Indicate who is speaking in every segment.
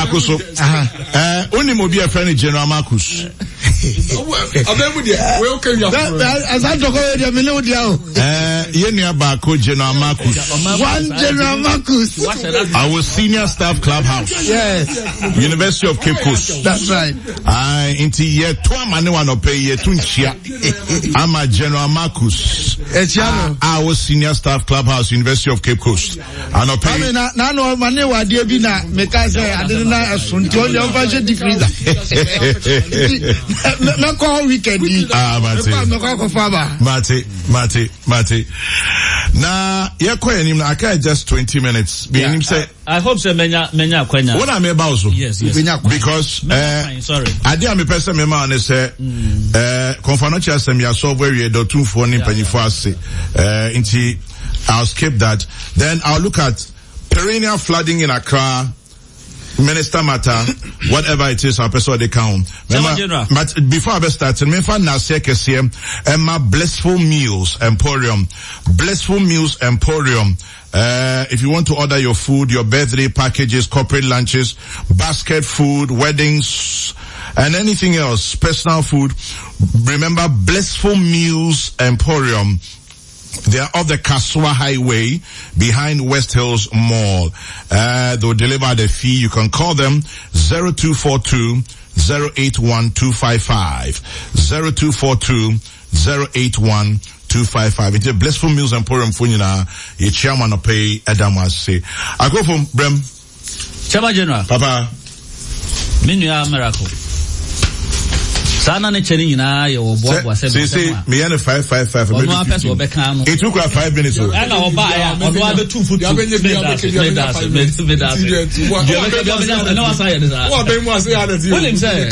Speaker 1: Bakoso. Only mobi a friend General Marcus.
Speaker 2: As I talk about the Melodia.
Speaker 1: Yenia Bako General Marcus.
Speaker 2: One General Marcus.
Speaker 1: Our senior staff clubhouse.
Speaker 2: Yes.
Speaker 1: University of Cape Coast.
Speaker 2: That's right.
Speaker 1: Into year 2 mane wano pay year 2 I'm a General Marcus. Our senior staff clubhouse, University of Cape Coast. And I pay.
Speaker 2: Na no mane wa dia bi na meka say adena na asunti on your budget decrease. Na call weekend.
Speaker 1: Mate. Na yekoye I can just 20 minutes.
Speaker 3: I hope so menya kwenya.
Speaker 1: What am about so?
Speaker 3: Yes.
Speaker 1: Because
Speaker 3: sorry.
Speaker 1: I did me person me man say confirmation asem ya so where do 2 for ni panifo ase. Inti I'll skip that. Then I'll look at perennial flooding in Accra. Minister matter, whatever it is, our person they count. But before I start, Emma Blissful Meals Emporium. Blissful Meals Emporium. If you want to order your food, your birthday packages, corporate lunches, basket food, weddings, and anything else, personal food, remember Blissful Meals Emporium. They are off the Kaswa Highway behind West Hills Mall. They'll deliver the fee. You can call them 0242-081-255. 0242-081-255. It's a Blissful Meals Emporium for you now. Your chairman will pay Adamase. I go from Brem.
Speaker 3: Chama General.
Speaker 1: Papa.
Speaker 3: Minu miracle. Sana ne cheni nyina ye oboa
Speaker 1: say me yan 555 it took 5 minutes so
Speaker 3: na oba ya ono abe 2 foot na wasa ya desa
Speaker 2: wa be mu ase ya na ti
Speaker 3: o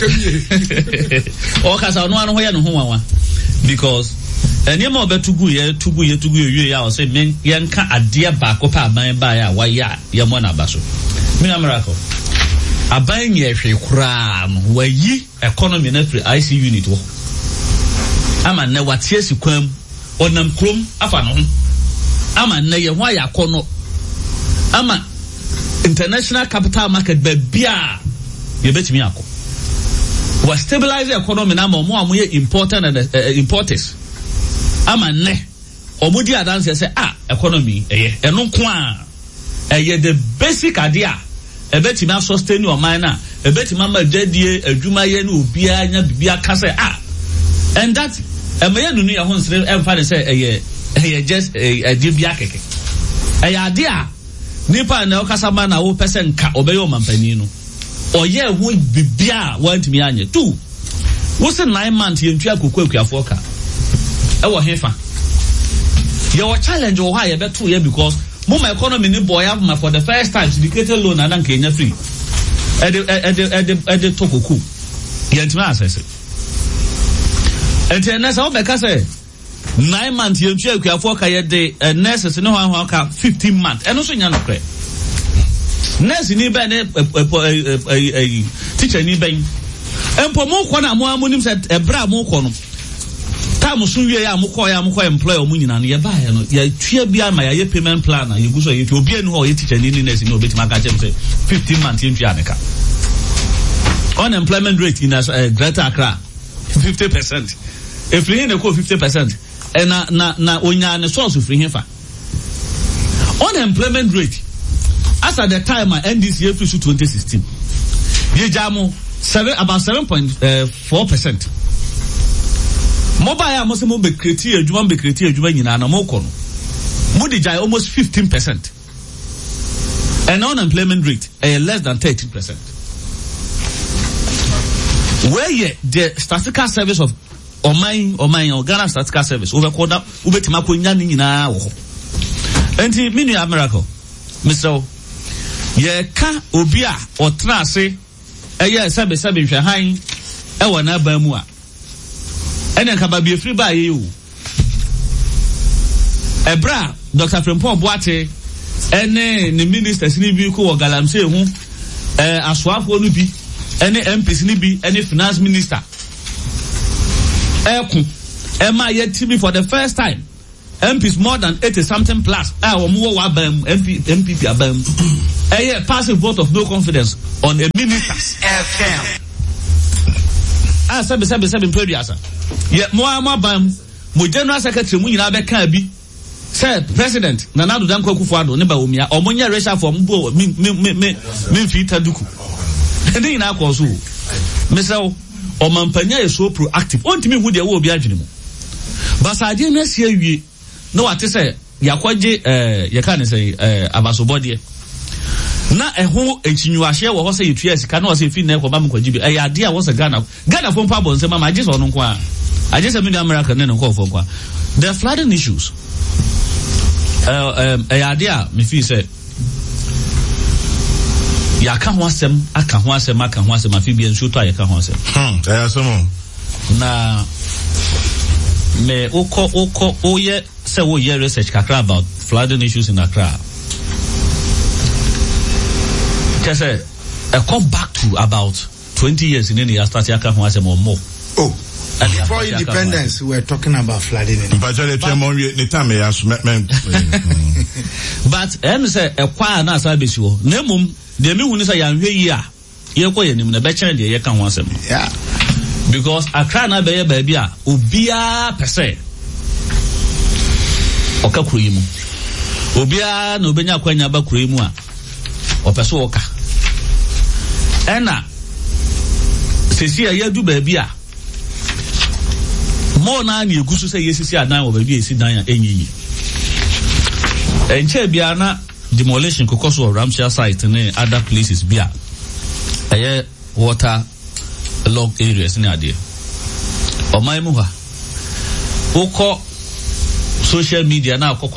Speaker 3: kasa ono anu ho ya no ho wanwa because enema obetugu ye wie ya o say men yenka ade ba ko pa aban ba ya wa ya ye mo na baso me miracle aban ye hwe kura no wayi economy na free IC unit wo ama na watie sikwam onam krom afa no ama na ye ho ya kono ama international capital market ba bia ye betimi akọ wa stabilize the economy na mo amoye important and importers ama ne omudi adanse say economy eno ko the basic idea ebetimi sustain your mind na ebetimi ma dadie adwuma ye na obia nya bibia ka say and that emeye nunu ya ho nsere emfa ne say just adibia keke ade a nipa na okasa ma na wo pese nka obeye o mampani no oye ho bibia wantimi anye tu wo se 9 months ye ntua kokuakuafo ka e wo hefa ye wo challenge wo ha ye beto ye because my economy ni boy have for the first time syndicated loan and Kenya free. Ede tokoku. Yentima assess. And then say obeka say 9 months yentua akuafo ka ye de nurses no ho ka 15 months. Eno so nya no kre. Nurse ni be ne teacher ni ben. Empo mo kwa na mo amunim say ebra mo kwa no. Time so wie ya mukọ employer mu nyina no ye ba ya no ya twa bia ma ya payment plan na ye gu so ye twa obi enu ho ye teacher ni nurse ni obetima ka chem say 15 months yen twa aneka unemployment rate in Greater Accra 50%. If we na ko 50% na onya ne source free hefa unemployment rate as at the time NDC April 2016 ye jamo about 7.4%. Mobile mo se mo be create adwuma nyina na mo kono mo dey almost 15%, and unemployment rate less than 13%. Where ye the statistical service of Oman Ghana statistical service over koda ubetima ko nya nyina wo enti minu ya miracle Mr. ye ka obi a otra ase sebe hwe han e na ba mu a ene nka ba bi free ba ye o ebra Dr. Frempong Boate ene ni ministers ni bi ko galamse hu asoafo no bi ene MPs ni bi ene finance minister Emma yet TV for the first time MPs more than 80 something plus wo wa bam MPP abam A passive vote of no confidence on a minister. Seven period. Yet more bam, my general secretary, Munina Bekabi, said President Nana Danko Kufuado, Nebaumia, or Munya Resha from Minfita Duku. And then I call so. Mr. Omampanya is so proactive. On to me, who they will be agile. But I didn't see you. No, I say, Yakwaji, Yakan say, Abasobody. Na eho enchinyuahye wo ho say yetua sika na wo say fi na ko ba mkwaji bi idea was a Ghana from Pabon say mama just on kwa I just am in America na nko for kwa the flooding issues idea me fi say ya ka ho asem aka ho asem afi bi enso to ayeka ho asem
Speaker 1: asem
Speaker 3: na me oko oye say wo ye research kakra about flooding issues in Accra. I come back to about 20 years in India, started or more.
Speaker 2: Oh, before independence, we were talking about flooding.
Speaker 3: But and say a choir na sabisio. Nemum, the me who say young year. You call him the better the yekan was him.
Speaker 2: Yeah.
Speaker 3: Because Accra na be baby ubia per se. Okakruimu. Ubia no benya kwanya ba kruimu a. Opeso oka. Ena sisi ya du baby a mo na na egusu say yesisi adan wo baby esi dan ya enyiyi enche bia na demolition kokoso of Ramshire site and other places bia water log areas ni ade o mai mu ha oko social media na ko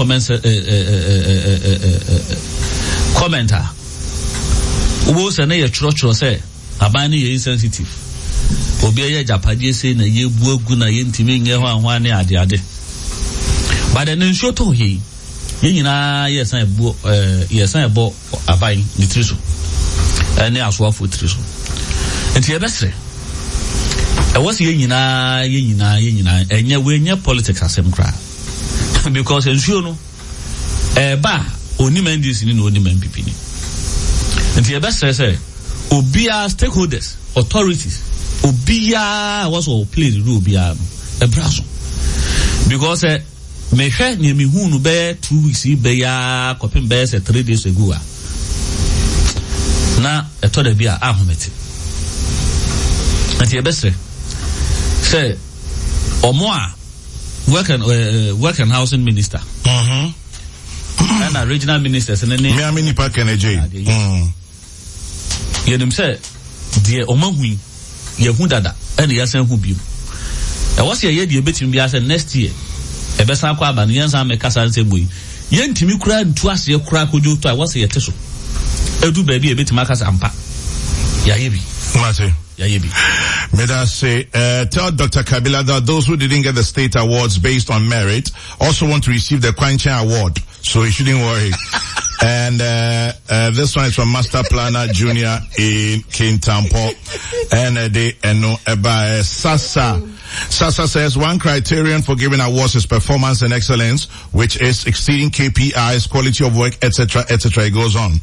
Speaker 3: commenter wo se na ye churo say aban ni ye insensitive obi ye japaje say na ye buagu na ye ntimi nye ho anho ane ade but then show to he nyina ye san ebo aban ni triso ene asoafo triso enti ye besre e was ye nyina enye we nye politics asem kra because ensure no ba oni mandis ni no oni MPP ni enti ye besre say obia stakeholders authorities obia was all play the role bia e braso because me hwe ni me hu no be 2 weeks be ya kopim be say 3 days ago na eto da bia ahomete enti e besre say omo a work and housing minister and a regional ministers and me
Speaker 1: amini park energy
Speaker 3: yenim say de omahui yehu dada and yasan hu biu e was ye de betim bia say next year e be san kwa aba no yensan me kasa nse boyi yentimi kura ntu ase kura kojo to I was ye teso edu ba bi e betim akasa ampa ya yebi
Speaker 1: mate
Speaker 3: ya yebi
Speaker 1: may I say tell Dr. Kabila that those who didn't get the state awards based on merit also want to receive the Kwanchen award, so he shouldn't worry. And this one is from Master Planner Junior in Kintampo. And by Sasa. Sasa says one criterion for giving awards is performance and excellence, which is exceeding KPIs, quality of work, etc., etc. It goes on.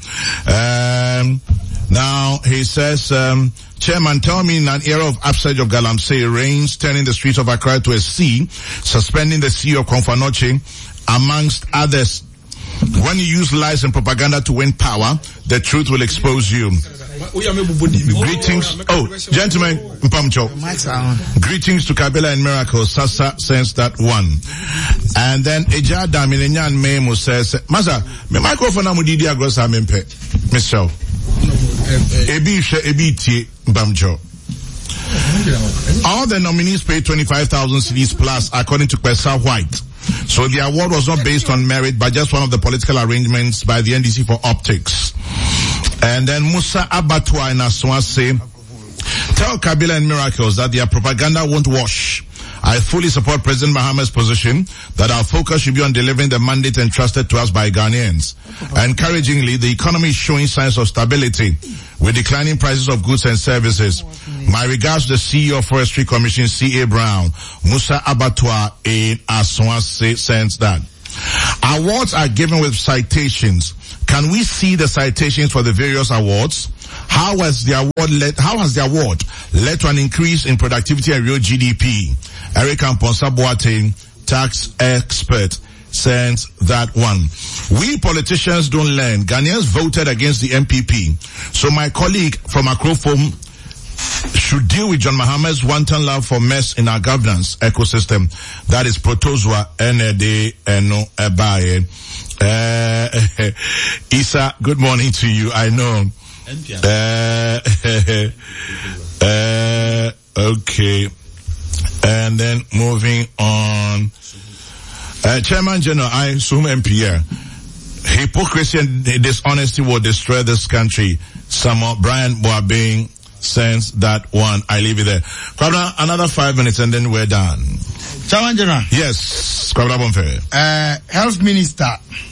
Speaker 1: Now he says, Chairman, tell me in an era of upsurge of Galamsey, rains turning the streets of Accra to a sea, suspending the sea of Konfanoche, amongst others. When you use lies and propaganda to win power, the truth will expose you. Greetings. Oh, gentlemen, Mpamcho. Greetings to Kabila and Miracles. Sasa sends that one. And then Ejada Milenyan Memo says, Masa, me microphone amudidi agrosa mempe. Michelle. Ebi tie Mpamcho. All the nominees paid 25,000 cedis plus, according to Kwesa White. So the award was not based on merit, but just one of the political arrangements by the NDC for optics. And then Musa Abatwa in Aswan say, tell Kabila and Miracles that their propaganda won't wash. I fully support President Mahama's position that our focus should be on delivering the mandate entrusted to us by Ghanaians. Encouragingly, the economy is showing signs of stability with declining prices of goods and services. My regards to the CEO of Forestry Commission, C.A. Brown. Musa Abatwa in Aswan sends that. Awards are given with citations. Can we see the citations for the various awards? How has the award led to an increase in productivity and real GDP? Eric Amponsa Boateng, tax expert, sends that one. We politicians don't learn. Ghanaians voted against the MPP. So my colleague from Akrofom should deal with John Mohammed's wanton love for mess in our governance ecosystem. That is Protozwa ND Eno Ebaye. Isa, good morning to you. I know. Okay. And then moving on. Chairman General, I assume MPR. Hypocrisy and dishonesty will destroy this country. Brian Boabeng sends that one. I leave it there. Kwabra, another 5 minutes and then we're done.
Speaker 2: Chairman General.
Speaker 1: Yes, Kwabra Bonfe.
Speaker 2: Health Minister.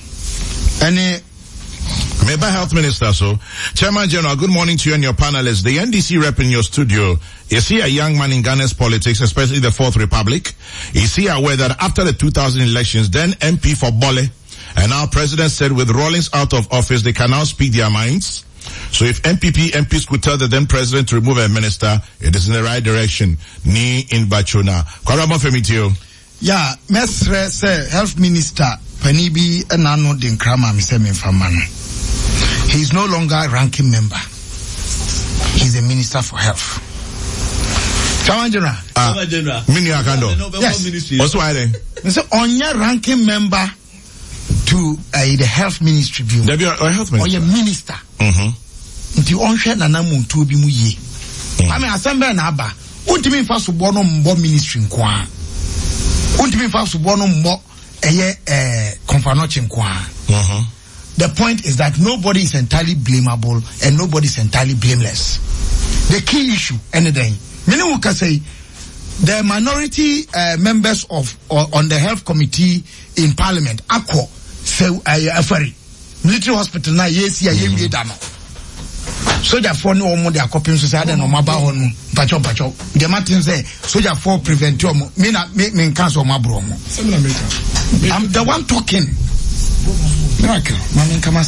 Speaker 1: Maybe Health Minister, so. Chairman General, good morning to you and your panelists. The NDC rep in your studio, is he a young man in Ghana's politics, especially the Fourth Republic? Is he aware that after the 2000 elections, then MP for Bole, and our president said with Rawlings out of office, they can now speak their minds? So if MPs could tell the then president to remove a minister, it is in the right direction. Ni in Bachona. Kwarama Femitio.
Speaker 2: Yeah, Mestre say Health Minister Panibi Enano Dinkrama Misemi Famano. He is no longer a ranking member. He's a Minister for Health. Chairman General.
Speaker 1: Mini Akando.
Speaker 2: Yes.
Speaker 1: What's why then?
Speaker 2: So on your ranking member to the Health Ministry view.
Speaker 1: There be a Health Minister.
Speaker 2: Or your Minister. Nti onhwe nana muntu obi mu ye. I mean assemble na aba. Untimi fa so bo no mbo ministry nko a. Untimi fa so bo no mbo Konfanoche nko a. The point is that nobody is entirely blamable and nobody is entirely blameless. The key issue, anything. Many will say the minority members on the health committee in Parliament, ACO, say afari military hospital na yes ya yemi dano. Soldier for no more their copying society no maba on pacho. The Martin say soldier for prevent you me cancel my bro. I'm the one talking. Miracle, mami kama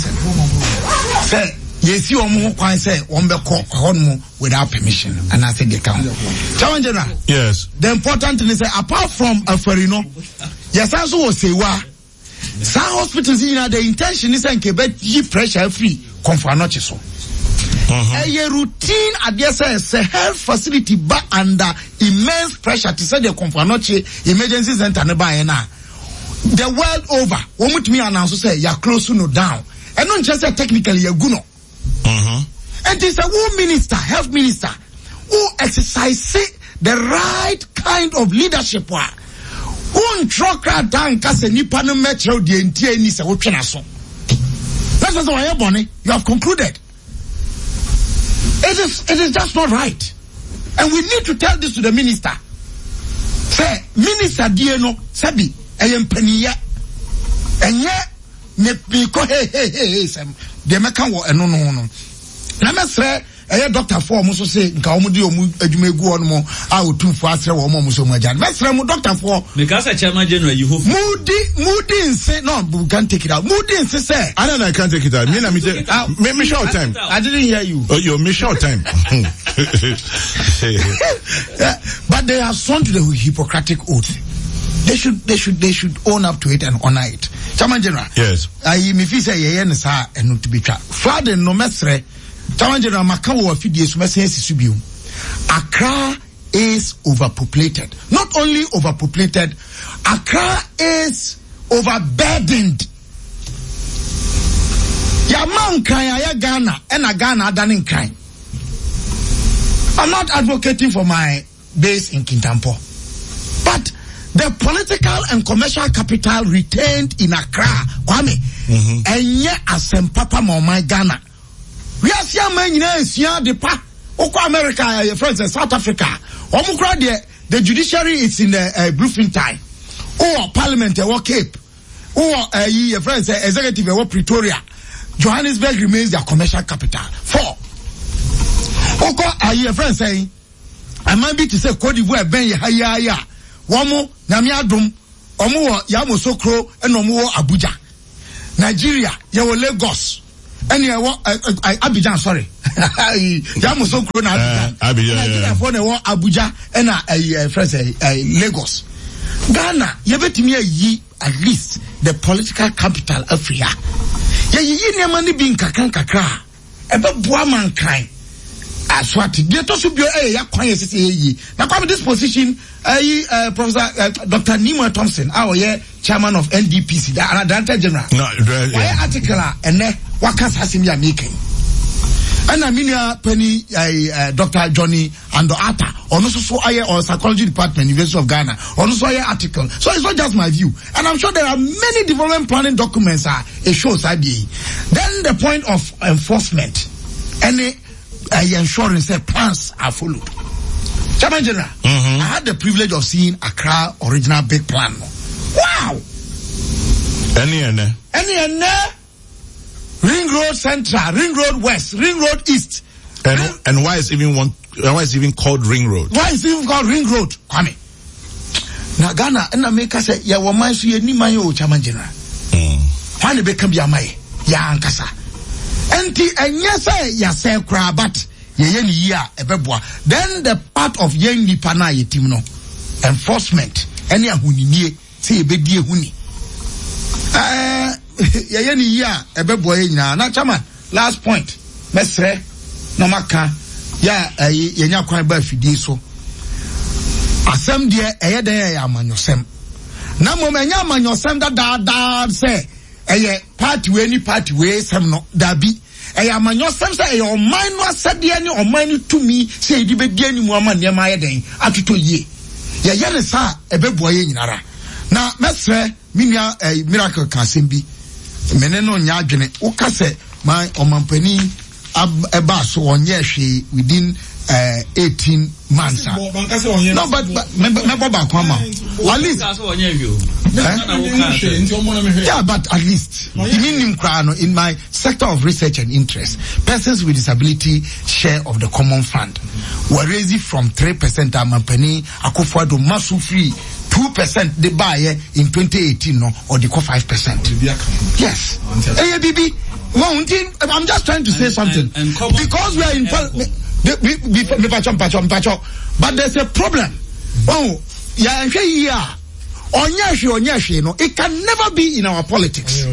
Speaker 2: say yes you omo kwan say ombeko honmu without permission and I said they can. Chairman General.
Speaker 1: Yes.
Speaker 2: The important thing is that apart from Aferino, yes also was say wa some hospitals the intention is to pressure free Konfanoche so. A routine address a health facility but under immense pressure to say the Konfanoche emergency center nearby now. The world over, what me announce say you're close to no down. And not just technically you're good. And it's a woman minister, health minister, who exercise the right kind of leadership. Who troka down cast a nipa no metro the entire ni se wotwe so. That's why you're born. You have concluded. It is just not right. And we need to tell this to the minister. Say, Minister Dieno, Sabi, Penia, and yet, me ko hey, Sam, the American war, and no. Let me say, Dr. For Muso say, Kaumudi, you go on more, I would too fast, or more so much. Let's remove Dr. For because I Chairman General, you hope Moody say, no, we can't take it out. Moody say, I don't know, I can't take it out. Me short time. I didn't hear you. Oh, you me short time. But they have sworn to the Hippocratic oath. They should own up to it and honor it. Chairman General.
Speaker 1: Yes.
Speaker 2: I me fi say ye ne sa enu to be twa. Flood no mesre. Chairman General makawo afidie so mesen sisubium. Accra is overpopulated. Not only overpopulated, Accra is overburdened. Ya man kan ya Ghana and Ghana danin kan. I'm not advocating for my base in Kintampo. But the political and commercial capital retained in Accra, Kwame, and yet as Papa Mama Ghana. We are seeing many the pa Oko America, your friends in South Africa. The judiciary is in the Bloemfontein. Or Parliament, or Cape. Or your friends, executive, or Pretoria. Johannesburg remains their commercial capital. 4. Oko, your friends saying, I might be to say, Cote d'Ivoire, Ben Yahaya. Wamo, Namiadum, omo Yamoussoukro and omo Abuja. Nigeria, yawo Lagos. And Abidjan, sorry. Yamoussoukro na Abidjan. Nigeria for Abuja and Lagos. Ghana, yebetimi yi at least the political capital Africa. Ye nyamani bi nkakra. Ebe boa mankind. Aswati. They to subio ya kwan yesese yi. Na kwa this position Professor Dr. Nima Thompson, our chairman of NDPC, the Director General. No, why article and wakas hasim ya making. And I mean Penny Dr. Johnny Ando Atta, on also or psychology department, University of Ghana, on also article. So it's not just my view. And I'm sure there are many development planning documents it shows IBA. Then the point of enforcement, any ensuring that plans are followed. Chairman General, I had the privilege of seeing Accra original big plan. Wow! Any Ring Road Central, Ring Road West, Ring Road East.
Speaker 1: And why is even called Ring Road?
Speaker 2: Why is it even called Ring Road? Kwame. Na Ghana, and America say, ya wamai su ye ni mayo Chairman General. Why ne become ya mai, ya ankasa. Enti enyese ya se krabat, ye ni ya ebeboa. Then the part of ye ni pana ye team no. Enforcement. Any ahuni niye, se ye bedie huni. Ye ni ya ebeboa ye nyina. Na Chairman, last point. Mesre, no maka, ya ye nya kwan ba fidie so. Asem die eye den ya amanyosem. Na mo menya amanyosem da say eye party we ni party we sem no dabi. Eye amanyosem say eye oman no asade ni oman ni tumi say edi be die ni mu ama ne ma ye den atoto yie. Ye ye ne sa ebeboa ye nyinara. Na mesre minia miracle kasem bi. Mene no nya adwene wo ka se my omampani eba so onye hwe within 18 months. No, but at least. Yeah, but at least. In my sector of research and interest, persons with disability share of the common fund were raised from 3% Amampani Akufo-Addo Masu free 2% they buy in 2018 no or they call 5%. Yes. Hey, baby. I'm just trying to say something because we are in but there's a problem. Oh, yeah, no, it can never be in our politics.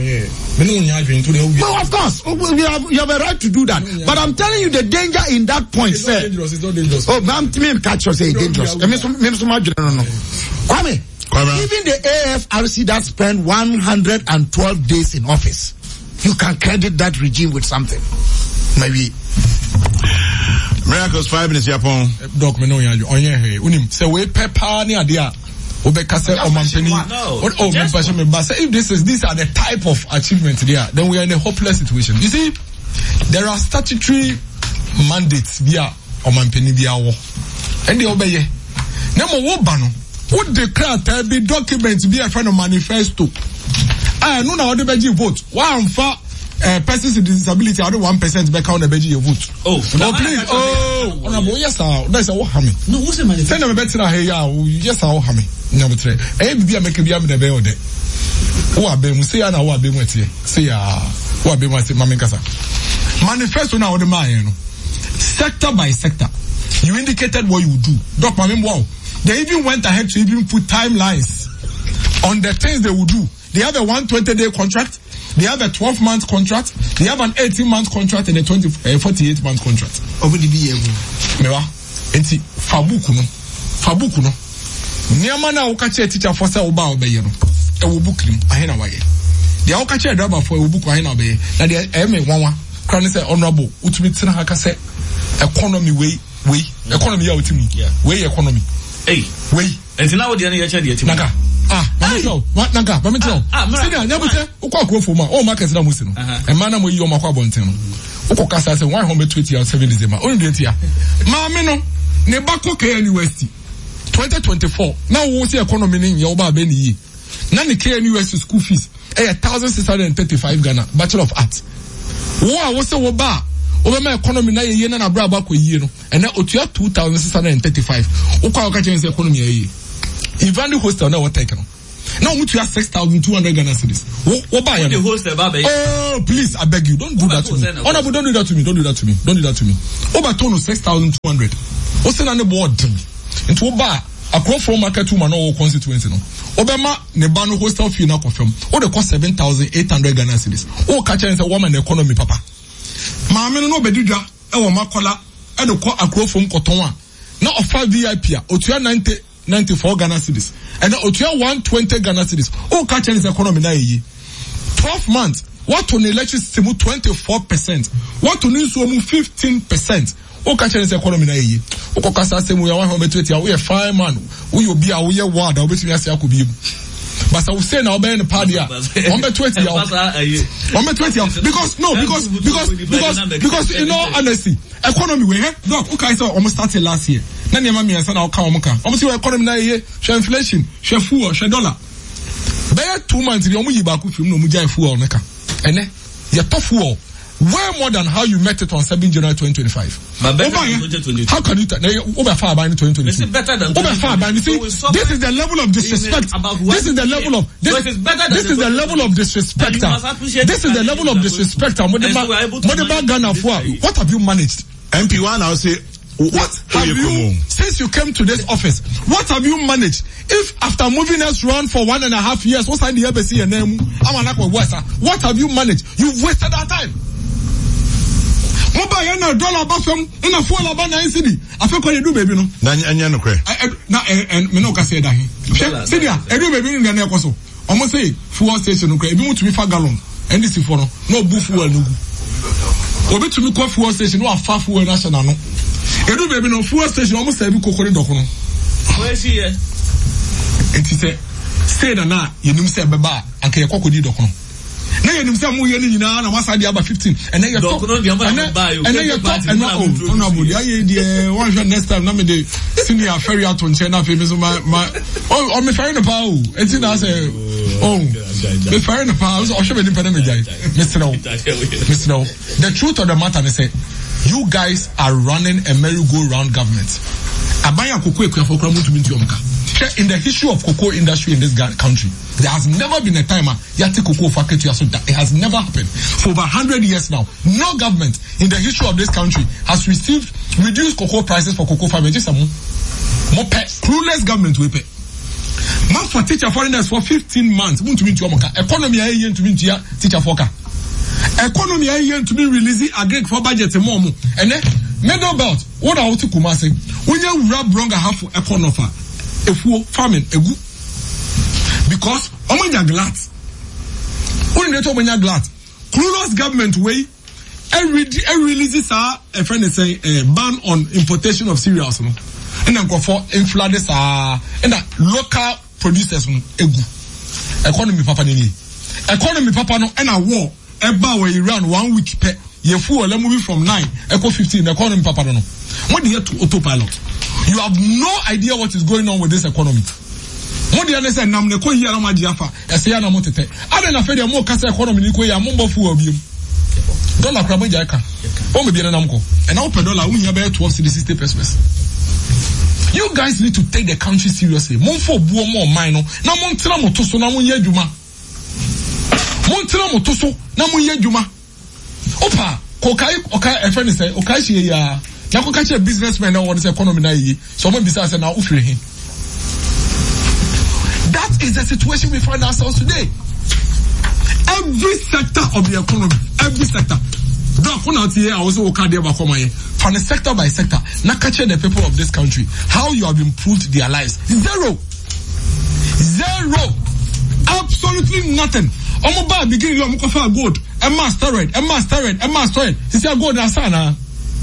Speaker 2: Well, of course, you have a right to do that. But I'm telling you the danger in that point.
Speaker 4: It's not dangerous. It's not dangerous.
Speaker 2: Oh, I'm catch you say dangerous. Kwame, even the AFRC that spent 112 days in office, you can credit that regime with something. Maybe.
Speaker 1: Miracles 5 minutes Japan.
Speaker 4: Doc me no yanju onye he unim say we pepper ni adia obeka say omampani say if these are the type of achievements there then we are in a hopeless situation. You see there are statutory mandates via omampani via wo and the obeye na mo wo ba no wo declare be document be a friend of manifesto no na wo be vote wa amfa persons with disability, I don't 1% back on the budget you vote. Oh, please. Oh, honorable, yes, that's a wahame. No, what's the money? Send them a better here. Yes, I'll hame. Number 3. Be a make a be the bell day. Who are being say, and I will be with you. Say, who are being with Mamikasa. Manifesto now the man, sector by sector. You indicated what you do. Doc Mamim, wow. They even went ahead to even put timelines on the things they would do. They have a 120-day contract. They have a 12-month contract. They have an 18-month contract and a 48-month contract.
Speaker 2: Over the BA.
Speaker 4: Mewa, enti fabuku no. Niama na ukache teacher for say oba obeye no. E wo book nim ahena waye. They ukache driver for e wo book ahena obeye. Na they eme wanwa. Kran say honorable. Utumi tina haka say economy way. Economy ya utimi. Way economy.
Speaker 3: Hey,
Speaker 4: way.
Speaker 3: Enti na wo de na ya che de etimi.
Speaker 4: Naga. What naga? Senior, nyabute, ukwa kuofuma. Oh, market na musino. Emana mo yi o makwa bonteno. Uko kasa se 120 years 7 December. Only date ya. Maame no, ne bako KN University 2024. Now wo see economy ni ya oba be ni yi. Na ne KN University school fees 1,635 Ghana, Bachelor of Arts. Wo se wo ba Obama economy na ye na bra ba ko yi no. And na otua 2,635. Ukwa okache se economy ye. Even the hostel now what taken. Now we have 6,200 Ghana cedis. What buy
Speaker 3: the host
Speaker 4: oh, please, I beg you, don't do that to me. Honorable, don't do that to me. Don't do that to me. Don't do that to me. Over tono 6,200. What's on the board? Into Oba, a crop from market woman or constituency. No. Obama, Nebano hostel fee now confirm. Or the cost 7,800 Ghana cedis. Oh, catch and say woman economy, papa. Mamma no bedija, ewa makola, and the crop from Cotonwa. Now of 5 VIP, or 94 Ghana cedis. And Otua 120 Ghana cedis. Oh, catch and economy na ye. 12 months. What on electricity 24%. What on news 15%. Oh, catch and economy na ye. Oh, kasa say we are 120. We are fine man. We will be a we are ward. I will be be. But I will say now be in the party. 120. 120. Because in all honesty, economy we have. Look, okay, so almost started last year. Nani ya mami yansa na waka. Almost your economy na ye. Share inflation. Share fuel. Share dollar. Be 2 months. We omu yibaku film no mujai fuel neka. Ene. Ya tough fuel. Way more than how you met it on 7 January 2025.
Speaker 3: But better than 2022.
Speaker 4: How can you over far by 2022?
Speaker 3: This is better than
Speaker 4: over far by this is the level of disrespect. This is the level of this is the level of disrespect. This is the level of disrespect. What have you managed?
Speaker 1: MP1, I'll say, what have you,
Speaker 4: since you came to this office, what have you managed? If after moving us around for 1.5 years, what's the EBC and name? What have you managed? You've wasted our time. Mobile na dollar basum na fuel about 9 cedi. Afa ko do baby no.
Speaker 1: Na anya no kwe.
Speaker 4: Na me no ka say da he. Cedi a do baby no na ekoso. Omo say fuel station no kwe. Ebi mutumi fa gallon. Endi si for no. No bu fuel no gu. Obi tumi ko fuel station no afa fuel national no. Do baby no fuel station omo say bi kokori doko no.
Speaker 3: Where see here?
Speaker 4: Enti say na yenim say beba anka ye kokodi doko no. Na yenim say mu ye ni nyina na wasa dia ba 15 and then you talk and then you talk and honorable ya dey one shot next time na me dey senior ferry out on China famous my me ferry na pa o enti na say me ferry na pa o show me ni pede me jai Mr. The truth of the matter is say you guys are running a merry-go-round government. Abaya Cocoa Ekwafo Kramu to Minti Omka. In the history of cocoa industry in this country, there has never been a time Yati Cocoa Factory Asunda. It has never happened. For over 100 years now, no government in the history of this country has received reduced cocoa prices for cocoa farmers. Just more clueless government we pay. Man for teacher foreigners for 15 months. Economy ayen to Minti teacher foka. Economy ayen to be releasing again for budget more. And then middle belt. What are we to Kumasi? When you rub wrong half of economy. If we farming egu because omanya glad only the omanya glad clueless government way every releases a friend is saying ban on importation of cereals no and then go for influence and that local producers egu economy papa no and a war eba where Iran 1 week pe ye fuel moving from 9 eco 15 economy papa no what do you to autopilot. You have no idea what is going on with this economy. What do you say? Nam ne ko hiya na ma diafa. Ese ya na mo tete. Ade na fe de mo kasa economy ni ko ya mo mbofu obium. Dollar krabo jaika. O me bi na namko. And now per dollar unya be 12 to 60 pesos. You guys need to take the country seriously. Mo fo buo mo man no. Na mo ntra mo to so na mo nya adwuma. Mo ntra mo to so na mo nya adwuma. Opa, kokai e friend say okai shi ya. Now go catch a businessman now what is economy na yi. Someone besides now ufre him. That is the situation we find ourselves today. Every sector of the economy, every sector. From the sector by sector, now catch the people of this country how you have improved their lives. Zero. Absolutely nothing. Omoba begin you amukofa gold. Emma steroid. This is gold na sana.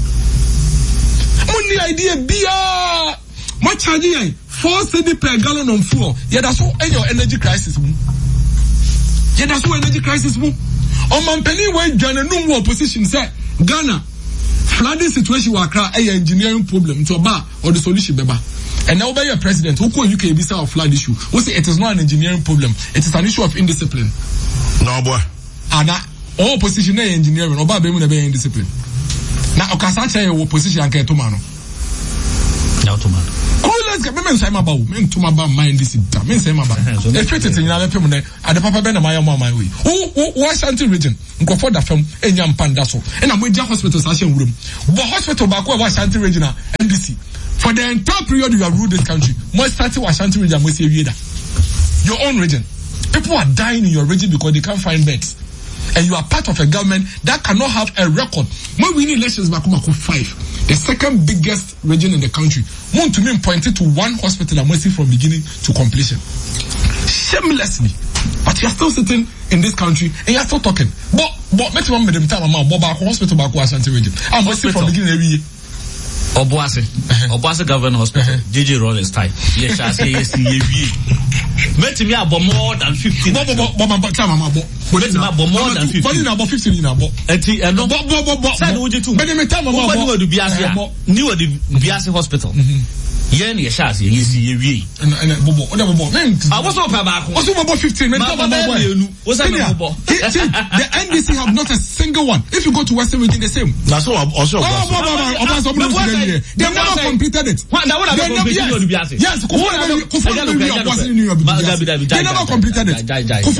Speaker 4: Only idea bia much charging 4 cedi per gallon on fuel. Yeah, that's what your energy crisis. On my penny when Ghana no opposition say Ghana flooding situation will cry a engineering problem to a bar or the solution beba. And now by your president who call UK visa of flood issue. We say it is not an engineering problem, it is an issue of indiscipline.
Speaker 1: No boy.
Speaker 4: And all opposition engineering or be indiscipline. Now, Okasacha your position and Ketumano. let's get men say about men to my mind this men say about if it is in our people at the papa ben my way who Ashanti region go for the film enyam panda so and I'm with hospital session room but hospital back where Ashanti region NDC for the entire period you have ruled this country most starting Ashanti region must say your own region. People are dying in your region because they can't find beds. And you are part of a government that cannot have a record. When we win elections back 5, the second biggest region in the country, want to mean pointed to one hospital and mercy from beginning to completion. Shamelessly. But you are still sitting in this country and you are still talking. But make one with them time about hospital back Ashanti region. I'm mercy from beginning every year.
Speaker 3: Obuasi Government Hospital, JJ Rollins type. Yes, I say yes, met me about more than 15.
Speaker 4: More than 15. About 15 in about.
Speaker 3: And no, said would you too? But me time about the Biasi Hospital. Yen ye shas ye see
Speaker 4: and bobo
Speaker 3: I was not about
Speaker 4: 15 men the NDC have not a single one. If you go to Western region the same.
Speaker 1: That's also
Speaker 4: they never completed it.
Speaker 3: Yes,
Speaker 4: they never completed it.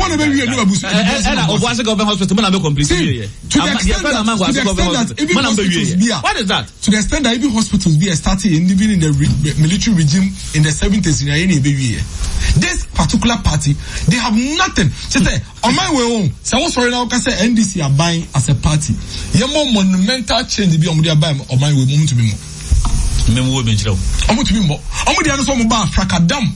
Speaker 3: What is that?
Speaker 4: To the extent that even hospitals be starting even in the military regime in the 70s in any baby. This particular party, they have nothing. Say, on my way home, so what's right now? Can say NDC are buying as a party. You more monumental change be on their buying on my way moment to be more. I'm to be more. I'm with the other one about Fracadam.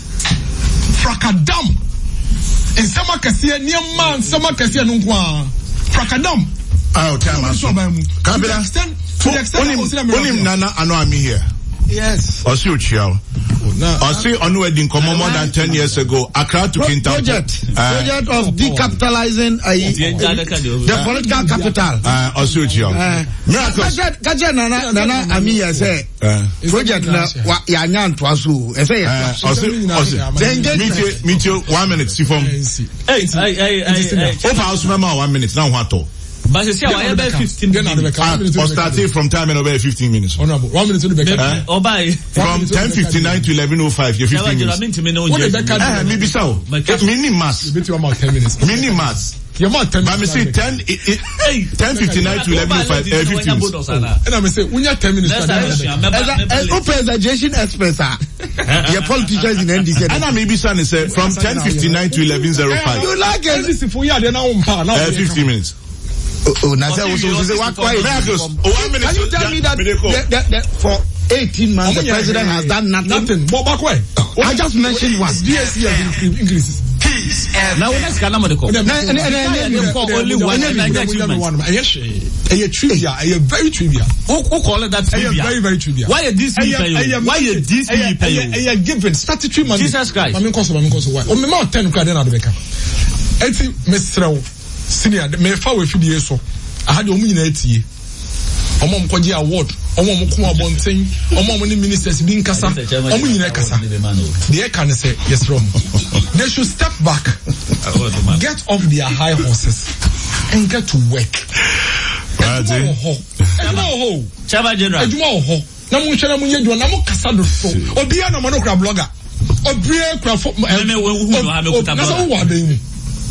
Speaker 4: In Sama Cassia, near man, Sama Cassia, no one. Fracadam.
Speaker 1: I'll tell my son. To the extent Nana, I know I'm here.
Speaker 2: Yes.
Speaker 1: Osi Uchiao. Osi on wedding come more than 10 years ago. Accra to Kintown.
Speaker 2: Project of decapitalizing the political capital.
Speaker 1: Osi Uchiao.
Speaker 2: Kaja Nana Amia say project na yanyan twasu.
Speaker 1: Meet you 1 minute. See from. Open house member 1 minute. Now what?
Speaker 3: But you see, I have 15 minutes.
Speaker 1: Or starting from time and over 15 minutes.
Speaker 4: 1 minute to the back.
Speaker 1: From 10:59 to 11:05, you're 15 minutes. Maybe so. Mini mass. Mini mass.
Speaker 4: You're not 10
Speaker 1: minutes. But I say 10:59 to 11:05, 15 minutes.
Speaker 4: And I say, when you're 10 minutes,
Speaker 2: exaggeration express, your politicians in NDC.
Speaker 1: And I maybe son is from 10:59 to 11:05.
Speaker 2: You like
Speaker 4: NDC for you, then now
Speaker 1: 15 minutes.
Speaker 2: Oh, now can you tell me that for 18 months the president has done nothing? I just mentioned one.
Speaker 4: Increases.
Speaker 3: Now let's go only one.
Speaker 4: Very trivial.
Speaker 3: Who call it that trivia?
Speaker 4: Very trivial.
Speaker 3: Why this Why this
Speaker 4: given statutory money?
Speaker 3: Jesus Christ.
Speaker 4: Why? O me ma 10 credit na de beka. Enti mesrew senior me fa we fidie so. Ahade omu nyina atie. Omo mkoje award, omo mko abonten, omo ni ministers bi nkasa, omo nyina kasa. They can say yes wrong. They should step back. Get off their high horses and get to work.
Speaker 3: Chaba General.
Speaker 4: Na mu hwena mu nyedwo na mu kasa do so. Obi ya na mo no kra blogger. Obi ya kra fo.
Speaker 3: Me we hu no ha me kuta blogger.